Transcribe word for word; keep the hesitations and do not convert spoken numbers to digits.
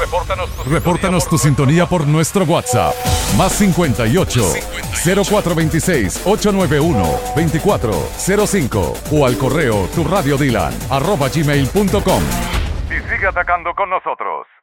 Repórtanos tu, Repórtanos tu sintonía por nuestro WhatsApp. Más cincuenta y ocho, cero cuatro veintiséis, ochocientos noventa y uno, veinticuatro cero cinco o al correo tu radio dylan arroba gmail punto com. Y sigue atacando con nosotros.